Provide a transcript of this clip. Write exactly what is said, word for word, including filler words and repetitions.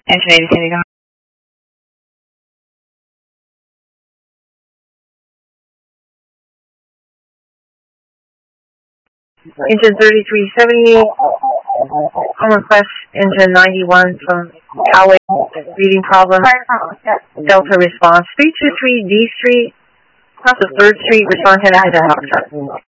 Engine eighty-seven. Engine thirty-three seventy, on request, engine ninety-one from Coway, reading problem, Delta response, three two three D Street, across the third Street, respond to that.